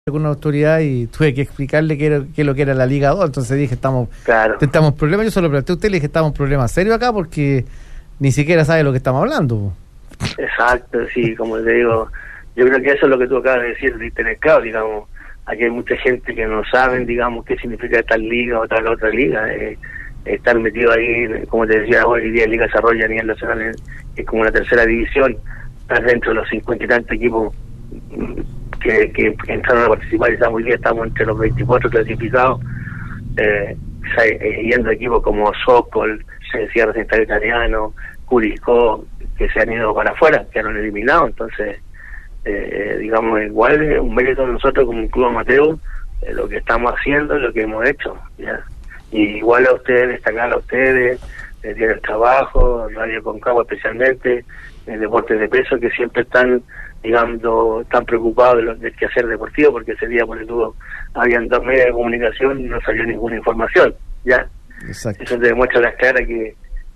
con una autoridad y tuve que explicarle qué es lo que era la Liga 2, entonces dije, estamos en problemas. Yo solo planteé a usted, le dije, estamos en problemas serios acá porque ni siquiera sabe lo que estamos hablando. Exacto, sí, como te digo, yo creo que eso es lo que tú acabas de decir, de tener claro, digamos, aquí hay mucha gente que no saben, digamos, qué significa tal liga o tal otra liga, estar metido ahí, como te decía, hoy día Liga Desarrollo a nivel nacional es como una tercera división, estás dentro de los 50 y tantos equipos que entraron a participar, y estamos entre los 24 clasificados, yendo a equipos como Sokol, Cienciano Central Italiano, Curicó, que se han ido para afuera, que han eliminado. Entonces, digamos, igual es un mérito de nosotros como un club amateur, lo que estamos haciendo, lo que hemos hecho, ¿ya? Y igual a ustedes, destacar a ustedes, tienen el trabajo, Radio Concagua especialmente, deportes de peso, que siempre están, digamos, tan preocupados del quehacer deportivo, porque ese día, por ejemplo, habían 2 medios de comunicación y no salió ninguna información, ¿ya? Exacto. Eso te demuestra a las claras que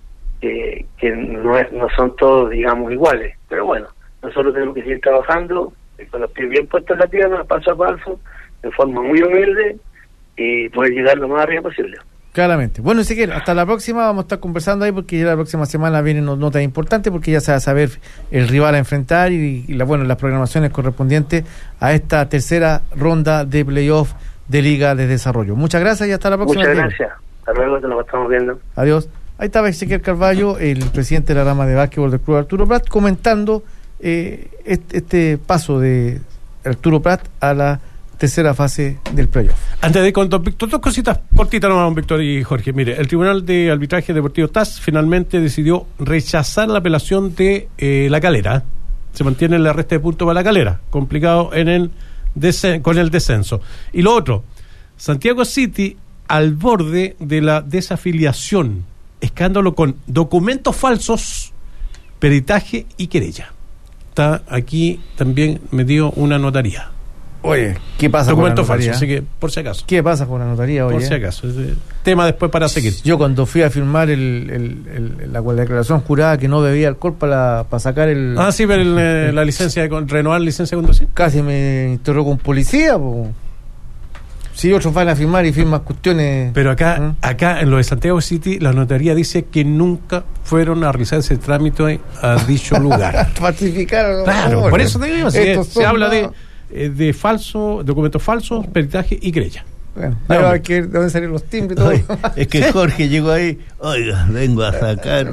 no son todos, digamos, iguales, pero bueno, nosotros tenemos que seguir trabajando con los pies bien puestos en la tierra, paso a paso, de forma muy humilde, y poder llegar lo más arriba posible. Claramente. Bueno, Ezequiel, hasta la próxima, vamos a estar conversando ahí porque ya la próxima semana vienen notas importantes, porque ya se va a saber el rival a enfrentar y las programaciones correspondientes a esta tercera ronda de playoff de Liga de Desarrollo. Muchas gracias y hasta la próxima. Muchas gracias. Hasta luego, te lo estamos viendo. Adiós. Ahí estaba Ezequiel Carvalho, el presidente de la rama de básquetbol del Club Arturo Prat, comentando este paso de Arturo Prat a la tercera fase del playoff. Antes de ir con don Víctor, 2 cositas cortitas nomás, don Víctor y Jorge. Mire, el Tribunal de Arbitraje Deportivo TAS finalmente decidió rechazar la apelación de La Calera. Se mantiene el arresto de puntos para La Calera, complicado con el descenso. Y lo otro, Santiago City al borde de la desafiliación, escándalo con documentos falsos, peritaje y querella. Está aquí también metido una notaría. Oye, ¿qué pasa con la notaría? Así que, por si acaso. ¿Qué pasa con la notaría hoy? Por si acaso. Tema después para seguir. Yo cuando fui a firmar la declaración jurada que no bebía alcohol para sacar el... Ah, sí, pero la licencia, renovar la licencia de conducir. Casi me interrogó un policía, po. Si otros van a firmar y firman cuestiones... Pero acá en lo de Santiago City, la notaría dice que nunca fueron a realizar ese trámite a dicho lugar. Falsificaron. Claro, por eso te digo, se habla de documentos falsos, peritaje y querella. Bueno, pero hay que ver dónde salieron los timbres y todo. Oye, es que Jorge llegó ahí, oiga, vengo a sacar.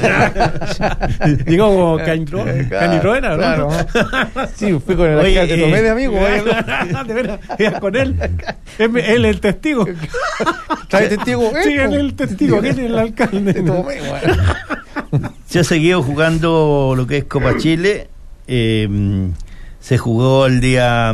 Llegó como Caniroena, ¿no? Claro. Sí, fui con el alcalde, te tomé de amigo. De veras, ibas con él. Él es el testigo. ¿Trae testigo? Sí, él es el testigo, él es el alcalde. Te tomé, bueno. Se ha seguido jugando lo que es Copa Chile. Se jugó el día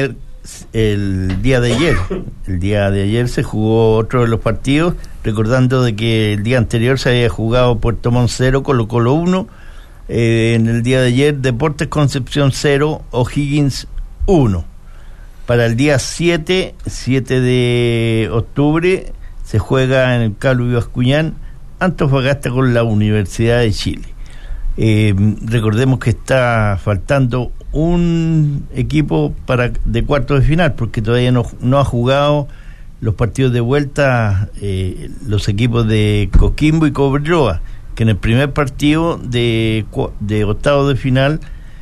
de ayer. El día de ayer se jugó otro de los partidos, recordando de que el día anterior se había jugado Puerto Montt 0, Colo Colo 1. En el día de ayer, Deportes Concepción 0, O'Higgins 1. Para el día 7 de octubre, se juega en el Carlos Bascuñán, Antofagasta con la Universidad de Chile. Recordemos que está faltando un equipo de cuartos de final, porque todavía no ha jugado los partidos de vuelta los equipos de Coquimbo y Cobreloa, que en el primer partido de octavos de final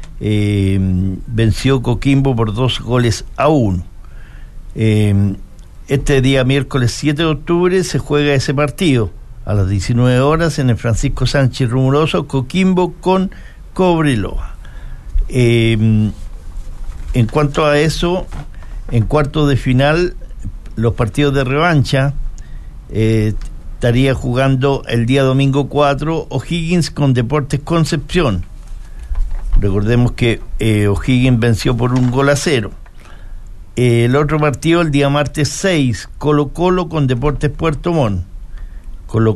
venció Coquimbo por 2-1. Este día miércoles 7 de octubre se juega ese partido a las 19 horas en el Francisco Sánchez Rumoroso, Coquimbo con Cobreloa. En cuanto a eso, en cuartos de final, los partidos de revancha, estaría jugando el día domingo 4 O'Higgins con Deportes Concepción. Recordemos que O'Higgins venció por 1-0. El otro partido el día martes 6, Colo Colo con Deportes Puerto Montt. Colo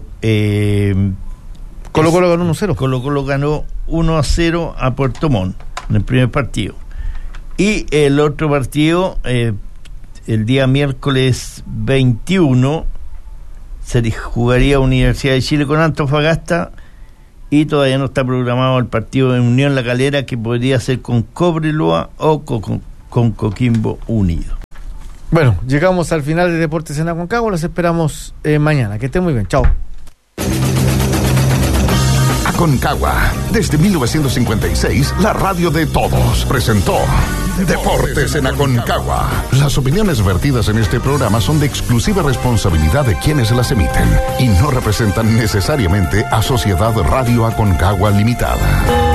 Colo ganó 1-0. Colo Colo ganó 1-0 a Puerto Montt en el primer partido. Y el otro partido, el día miércoles 21, se jugaría Universidad de Chile con Antofagasta, y todavía no está programado el partido de Unión La Calera, que podría ser con Cobreloa o con Coquimbo Unido. Bueno, llegamos al final de Deportes en Aconcagua. Los esperamos mañana. Que estén muy bien. Chao. Aconcagua, desde 1956, la radio de todos, presentó Deportes en Aconcagua. Las opiniones vertidas en este programa son de exclusiva responsabilidad de quienes las emiten y no representan necesariamente a Sociedad Radio Aconcagua Limitada.